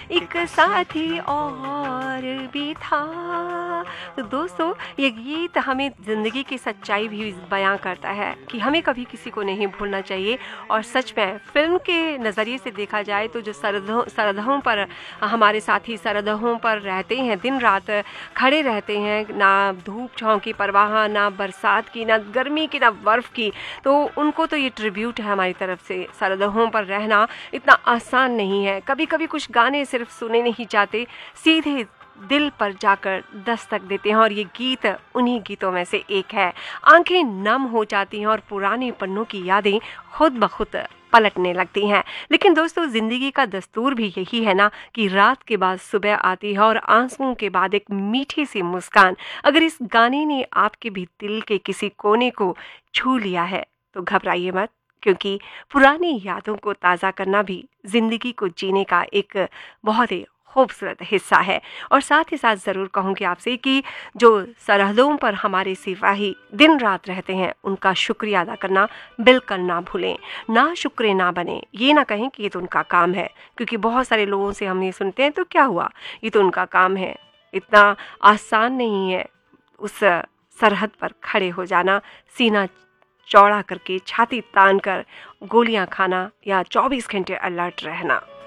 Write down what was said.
एक साथी और भी था। तो दोस्तों, ये गीत हमें ज़िंदगी की सच्चाई भी बयां करता है कि हमें कभी किसी को नहीं भूलना चाहिए। और सच में फिल्म के नज़रिए से देखा जाए तो जो सरहदों पर हमारे साथी सरहदों पर रहते हैं, दिन रात खड़े रहते हैं, ना धूप छाँव की परवाह, ना बरसात की, ना गर्मी की, ना बर्फ़ की, तो उनको तो ये ट्रिब्यूट है हमारी तरफ से। सरहदों पर रहना इतना आसान नहीं है। कभी कभी कुछ गाने सिर्फ सुने नहीं जाते, सीधे दिल पर जाकर दस्तक देते हैं, और ये गीत उन्हीं गीतों में से एक है। आंखें नम हो जाती हैं और पुराने पन्नों की यादें खुद ब खुद पलटने लगती हैं। लेकिन दोस्तों, जिंदगी का दस्तूर भी यही है ना कि रात के बाद सुबह आती है और आंसुओं के बाद एक मीठी सी मुस्कान। अगर इस गाने ने आपके भी दिल के किसी कोने को छू लिया है तो घबराइए मत, क्योंकि पुरानी यादों को ताज़ा करना भी जिंदगी को जीने का एक बहुत ही खूबसूरत हिस्सा है। और साथ ही साथ ज़रूर कहूँगी आपसे कि जो सरहदों पर हमारे सिपाही दिन रात रहते हैं, उनका शुक्रिया अदा करना बिल्कुल ना भूलें। ना शुक्रे ना बने, ये ना कहें कि ये तो उनका काम है, क्योंकि बहुत सारे लोगों से हम ये सुनते हैं तो क्या हुआ, ये तो उनका काम है। इतना आसान नहीं है उस सरहद पर खड़े हो जाना, सीना चौड़ा करके, छाती तान कर गोलियां खाना या 24 घंटे अलर्ट रहना।